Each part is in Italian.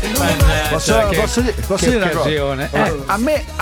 Posso dire una cosa?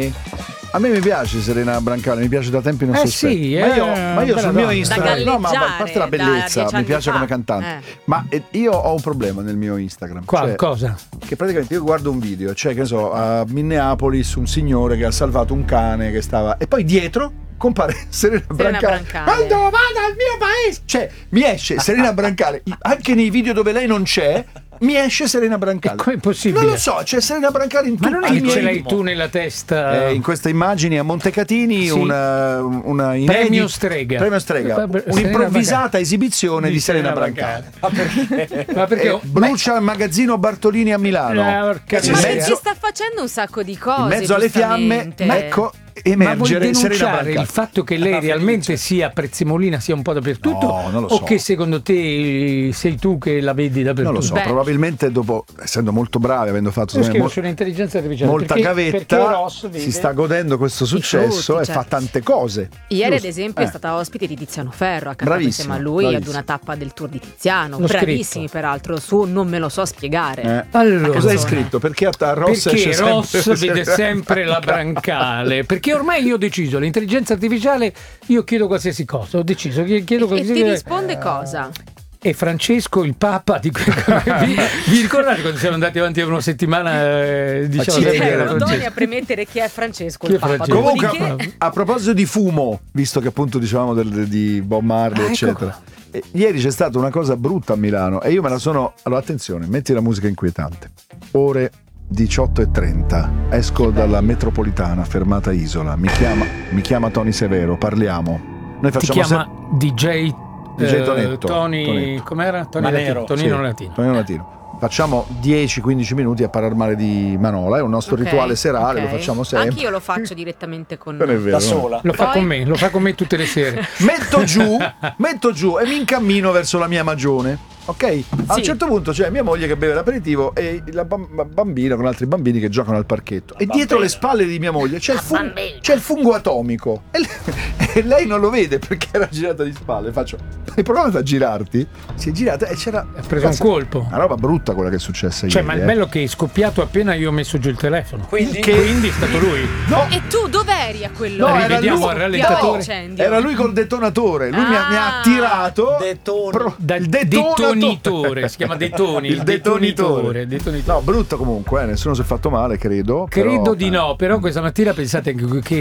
A me mi piace Serena Brancale, mi piace da tempi non sospetti. Sì, ma io sul mio Instagram, no, ma a parte la bellezza, mi piace come cantante. Ma io ho un problema nel mio Instagram. Cosa? Che praticamente io guardo un video, cioè che ne so, a Minneapolis un signore che ha salvato un cane che stava, e poi dietro compare Serena Brancale. Quando vado al mio paese, cioè mi esce Serena Brancale anche nei video dove lei non c'è. Mi esce Serena Brancale. Come è possibile? Non lo so, c'è Serena Brancale in tutti. Ma non è che ce l'hai tu nella testa? In queste immagini a Montecatini sì. una Premio Strega. Un'improvvisata esibizione di Serena Brancale. Ma perché brucia il magazzino Bartolini a Milano. Ma che ci sta facendo un sacco di cose. In mezzo alle fiamme, ecco emergere Serena Brancale. Il fatto che lei realmente sia prezzemolina, sia un po' dappertutto, no, non lo so. O che secondo te sei tu che la vedi dappertutto? Non lo so, probabilmente dopo, essendo molto bravi, avendo fatto sull'intelligenza artificiale, molta gavetta, si sta godendo questo successo e fa tante cose. Ieri ad esempio è stata ospite di Tiziano Ferro, ha cantato insieme a lui ad una tappa del tour di Tiziano. Bravissimi peraltro, su Non me lo so spiegare. Allora, cosa hai scritto? Perché a Ross vede sempre la Brancale? Perché ormai io ho deciso, l'intelligenza artificiale, io chiedo qualsiasi cosa, ho deciso, chiedo qualsiasi cosa. E ti risponde cosa? E Francesco, il Papa, vi ricordate quando siamo andati avanti una settimana? Doni a premettere chi è Francesco, il Papa. Comunque, a proposito di fumo, visto che appunto dicevamo di Bob Marley, eccetera. Ieri c'è stata una cosa brutta a Milano e io me la sono. Allora, attenzione, metti la musica inquietante. Ore 18:30, esco dalla metropolitana, fermata Isola, mi chiama Tony Severo, parliamo. Noi facciamo. Ti chiama DJ Tonetto. Tony, com'era? Tonino Latino. Facciamo 10-15 minuti a parlare male di Manola, è un nostro rituale serale, lo facciamo sempre. Anche io lo faccio direttamente con non è vero, da sola. Lo fa con me tutte le sere. Metto giù e mi incammino verso la mia magione. Ok? A un certo punto c'è mia moglie che beve l'aperitivo e la bambina con altri bambini che giocano al parchetto. E dietro le spalle di mia moglie c'è il fungo atomico. E lei non lo vede perché era girata di spalle. Hai provato a girarti? Si è girata e c'era. Ha preso un colpo. Una roba brutta quella che è successa ieri. Ma il bello che è scoppiato appena io ho messo giù il telefono. Quindi è stato lui. No. E tu dov'eri a quello? No, rivediamo al rallentatore. Era lui col detonatore. Lui mi ha tirato dal detonitore. Si chiama detoni. Il detonitore. No, brutto comunque, nessuno si è fatto male, credo. Credo di no, però questa mattina pensate che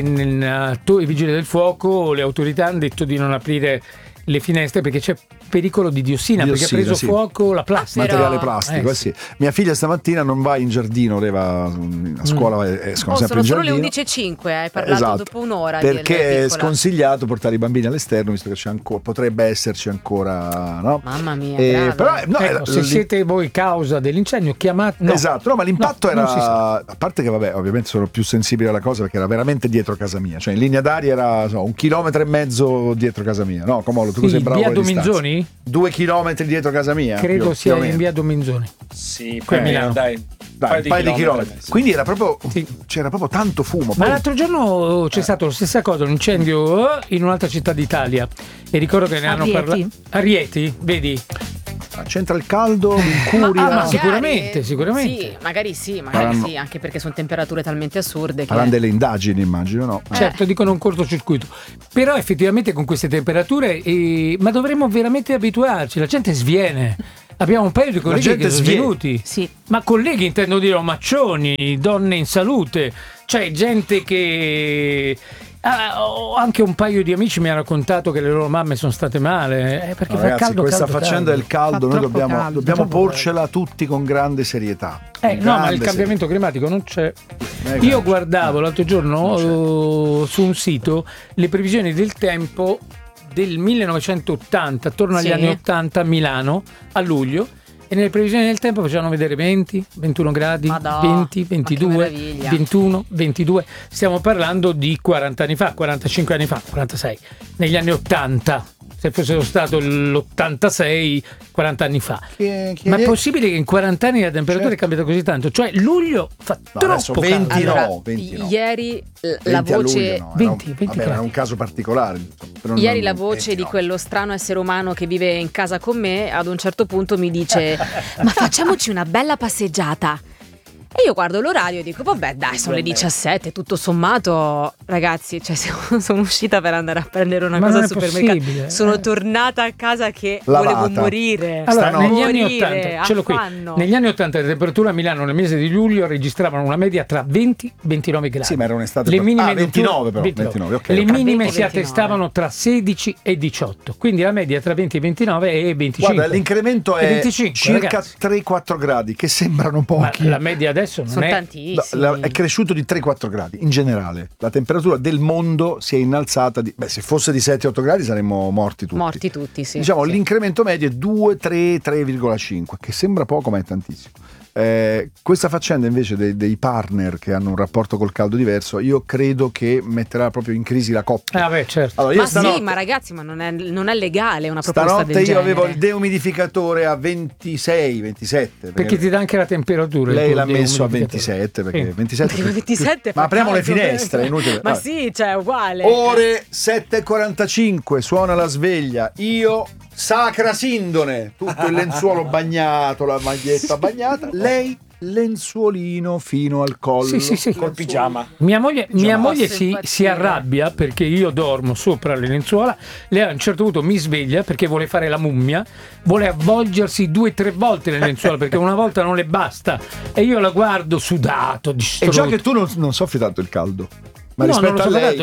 i vigili del fuoco, le autorità hanno detto di non aprire le finestre perché c'è pericolo di diossina perché ha preso fuoco la plastica. Materiale plastico, sì. Mia figlia stamattina non va in giardino, lei va a scuola, escono sempre in giardino. Sono le 11:05, hai parlato dopo un'ora. Perché è sconsigliato portare i bambini all'esterno, visto che potrebbe esserci ancora, no? Mamma mia, però se siete voi causa dell'incendio, chiamate. No. Esatto, ma l'impatto era, a parte che ovviamente sono più sensibile alla cosa perché era veramente dietro casa mia, cioè in linea d'aria era 1,5 chilometri dietro casa mia, no? Comolo, tu sei bravo. Via Dominzoni? 2 chilometri dietro casa mia. Credo sia in via Dominzoni. Sì, qui a Milano. Dai, un paio di chilometri. Quindi era proprio c'era proprio tanto fumo. Ma l'altro giorno c'è stata la stessa cosa, un incendio in un'altra città d'Italia. E ricorco che ne hanno parlato. A Rieti, vedi? C'entra il caldo, l'incuria. Ma sicuramente. Sì, magari sì, anche perché sono temperature talmente assurde. Faranno delle indagini, immagino, no? Certo, dicono un cortocircuito. Però effettivamente con queste temperature, ma dovremmo veramente abituarci, la gente sviene. Abbiamo un paio di colleghi che sono svenuti. Sì. Ma colleghi intendo dire omaccioni, donne in salute, cioè gente che. Anche un paio di amici mi hanno raccontato che le loro mamme sono state male perché fa ragazzi, caldo. Questa faccenda del caldo noi dobbiamo porcela tutti con grande serietà. Ma il cambiamento climatico non c'è. Io guardavo l'altro giorno su un sito le previsioni del tempo del 1980, attorno agli anni 80 a Milano a luglio. E nelle previsioni del tempo facevano vedere 20, 21 gradi, 20, 22, 21, 22. Stiamo parlando di 40 anni fa, 45 anni fa, 46. Negli anni 80. se fosse stato l'86, 40 anni fa. Ma è possibile che in 40 anni la temperatura è cambiata così tanto? Cioè luglio fa troppo 20 caldo. Allora, 20 no. Ieri la voce... Luglio, no, 20 era un caso particolare. Ieri la voce di quello strano essere umano che vive in casa con me ad un certo punto mi dice ma facciamoci una bella passeggiata. E io guardo l'orario e dico vabbè dai, sono le 17, tutto sommato ragazzi, cioè sono uscita per andare a prendere una cosa al supermercato, sono tornata a casa che volevo morire. Allora negli anni 80, ce l'ho qui, negli anni 80 le temperature a Milano nel mese di luglio registravano una media tra 20 e 29 gradi. Sì, ma era un'estate le minime 29 però 29, okay, le minime si attestavano tra 16 e 18, quindi la media tra 20 e 29 e 25. Guarda, l'incremento è 25, circa 3-4 gradi, che sembrano pochi. Ma la media adesso non sono è tantissimi. È cresciuto di 3-4 gradi in generale. La temperatura del mondo si è innalzata se fosse di 7-8 gradi saremmo morti tutti. Sì. Diciamo l'incremento medio è 2-3,5, che sembra poco ma è tantissimo. Questa faccenda invece dei partner che hanno un rapporto col caldo diverso, io credo che metterà proprio in crisi la coppia. Certo. Allora, ma ragazzi, ma non è legale una proposta del genere. Stanotte io avevo il deumidificatore a 26-27 perché ti dà anche la temperatura. Lei l'ha messo a 27 perché 27 ma apriamo le finestre, è inutile. Ma sì, cioè uguale. Ore 7:45 suona la sveglia, io sacra sindone, tutto il lenzuolo bagnato, la maglietta bagnata, lei lenzuolino fino al collo, sì. Col pigiama. Mia moglie si arrabbia perché io dormo sopra le lenzuola. Lei a un certo punto mi sveglia perché vuole fare la mummia, vuole avvolgersi 2-3 volte nelle lenzuola perché una volta non le basta, e io la guardo sudato, distrutto. E già che tu non soffri tanto il caldo. Ma no, rispetto non a lei...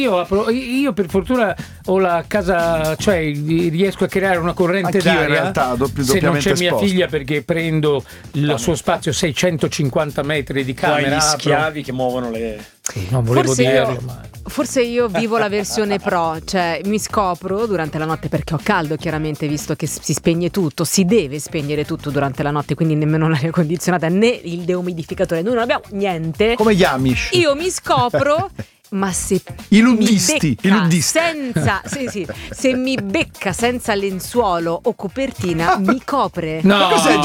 io per fortuna ho la casa, cioè riesco a creare una corrente d'aria in realtà, se non c'è mia figlia, perché prendo il suo spazio 650 metri di camera. Gli schiavi che muovono le... Non volevo dirlo, forse io vivo la versione pro, cioè mi scopro durante la notte perché ho caldo, chiaramente, visto che si spegne tutto, si deve spegnere tutto durante la notte, quindi nemmeno l'aria condizionata né il deumidificatore, noi non abbiamo niente. Come gli Amish. Io mi scopro ma se i luddisti senza se mi becca senza lenzuolo o copertina mi copre. No, ma cos'è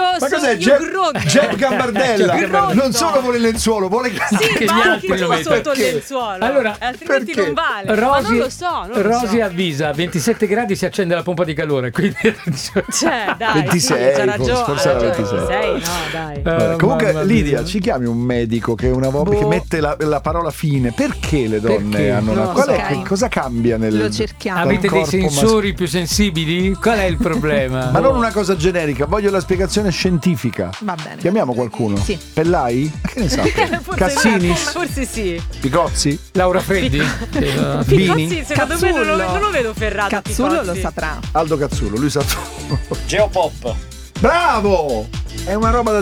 Jack Gambardella? Non solo vuole il lenzuolo, vuole che gli altri lo mettano sotto il lenzuolo. Allora, altrimenti non vale. Rosi, ma non lo so. Rosi avvisa, 27 gradi si accende la pompa di calore, quindi cioè dai, 26, c'ha ragione, forse era 26. No, dai. Comunque Lidia, ci chiami un medico che una volta che mette la parola fine. Perché le donne hanno cosa cambia lo cerchiamo. Avete dei sensori più sensibili? Qual è il problema? Ma non una cosa generica, voglio la spiegazione scientifica. Va bene. Chiamiamo qualcuno? Sì. Pellai? Che ne sa? Cassini? Forse sì. Picozzi? Laura Freddi? Picozzi, secondo me non lo vedo ferrato. Cazzullo lo saprà. Aldo Cazzullo, lui sa tutto. Geopop. Bravo! È una roba da